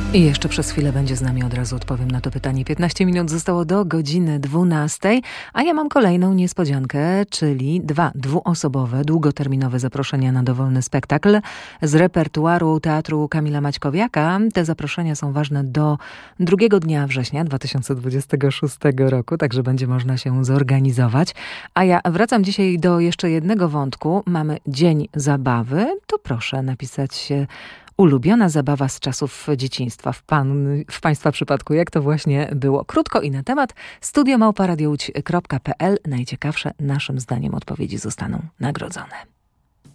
I jeszcze przez chwilę będzie z nami, od razu odpowiem na to pytanie. 15 minut zostało do godziny 12, a ja mam kolejną niespodziankę, czyli 2 dwuosobowe, długoterminowe zaproszenia na dowolny spektakl z repertuaru Teatru Kamila Maćkowiaka. Te zaproszenia są ważne do 2 dnia września 2026 roku, także będzie można się zorganizować. A ja wracam dzisiaj do jeszcze jednego wątku. Mamy Dzień Zabawy. To proszę napisać ulubiona zabawa z czasów dzieciństwa. W Państwa przypadku jak to właśnie było? Krótko i na temat. studio@radiołódź.pl. Najciekawsze naszym zdaniem odpowiedzi zostaną nagrodzone.